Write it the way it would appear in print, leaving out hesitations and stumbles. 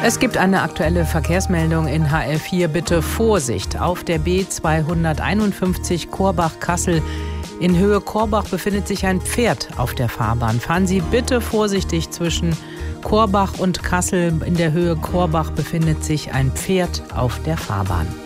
Es gibt eine aktuelle Verkehrsmeldung in HR4. Bitte Vorsicht. Auf der B251 Korbach-Kassel in Höhe Korbach befindet sich ein Pferd auf der Fahrbahn. Fahren Sie bitte vorsichtig zwischen Korbach und Kassel. In der Höhe Korbach befindet sich ein Pferd auf der Fahrbahn.